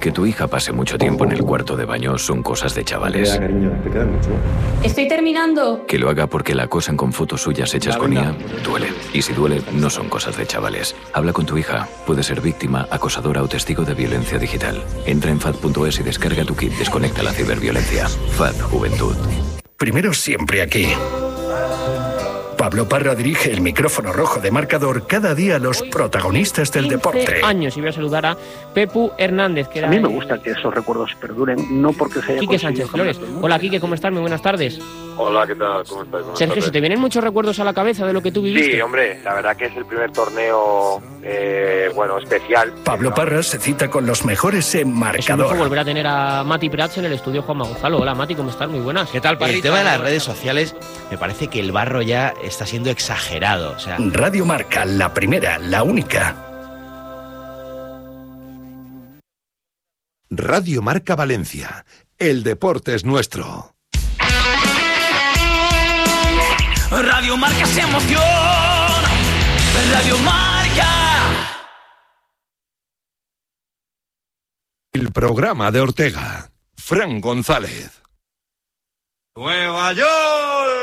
Que tu hija pase mucho tiempo en el cuarto de baño son cosas de chavales. Estoy terminando. Que lo haga porque la acosan con fotos suyas hechas con IA, duele. Y si duele, no son cosas de chavales. Habla con tu hija. Puede ser víctima, acosadora o testigo de violencia digital. Entra en FAD.es y descarga tu kit Desconecta la ciberviolencia. FAD Juventud. Primero siempre aquí. Pablo Parra dirige el micrófono rojo de Marcador cada día a los protagonistas del deporte. Años, y voy a saludar a Pepu Hernández, que era... A mí me gusta que esos recuerdos perduren, no porque se haya Quique Sánchez Flores. Hola, Quique, ¿cómo estás? Muy buenas tardes. Hola, ¿qué tal? ¿Cómo estás? Sergio, ¿se te vienen muchos recuerdos a la cabeza de lo que tú viviste? Sí, hombre, la verdad que es el primer torneo, especial. Pablo Parra se cita con los mejores en Marcador. Es volver a tener a Mati Prats en el estudio Juanma Gonzalo. Hola, Mati, ¿cómo estás? Muy buenas. ¿Qué tal, Parrita? El tema de las redes sociales, me parece que el barro ya está siendo exagerado. O sea... Radio Marca, la primera, la única. Radio Marca Valencia. El deporte es nuestro. Radio Marca se emociona. Radio Marca. El programa de Ortega. Fran González. Nueva York.